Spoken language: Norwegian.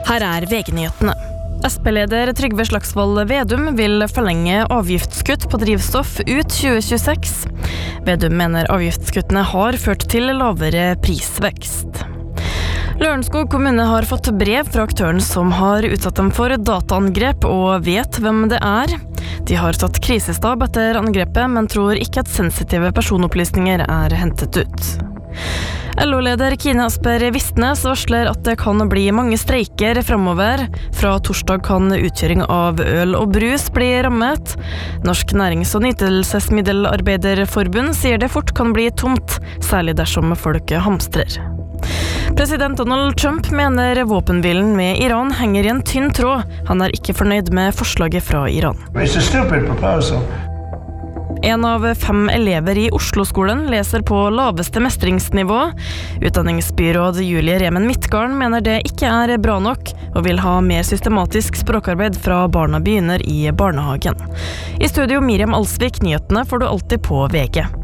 Her VG-nyhetene. SP-leder Trygve Slagsvold Vedum vil forlenge avgiftskutt på drivstoff ut 2026. Vedum mener avgiftskuttene har ført til lavere prisvekst. Lørenskog kommune har fått brev fra aktøren som har utsatt dem for dataangrep og vet hvem det er. De har satt krisestab etter angrepet, men tror ikke at sensitive personopplysninger er hentet ut. LO-leder Kine Asper Vistnes varsler at det kan bli mange streiker fremover. Fra torsdag kan utkjøring av øl og brus bli rammet. Norsk Nærings- og Nytelsesmiddelarbeiderforbund sier det fort kan bli tomt, særlig dersom folk hamstrer. President Donald Trump mener våpenhvilen med Iran henger i en tynn tråd. Han er ikke fornøyd med forslaget fra Iran. It's a stupid proposal. En av 5 elever i Oslo-skolen leser på laveste mestringsnivå. Utdanningsbyråd Julie Remen Midtgarden mener det ikke er bra nok, og vil ha mer systematisk språkarbeid fra barna begynner i barnehagen. I studio Miriam Alsvik, nyhetene får du alltid på VG.